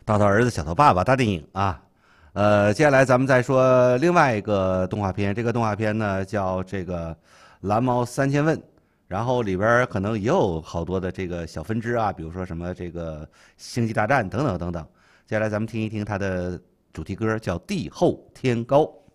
大头儿子小头爸爸大电影啊。接下来咱们再说另外一个动画片，这个动画片呢叫这个《蓝猫三千问》，然后里边儿可能也有好多的这个小分支啊，比如说什么这个星际大战等等等等。接下来咱们听一听它的主题歌，叫《地厚天高》。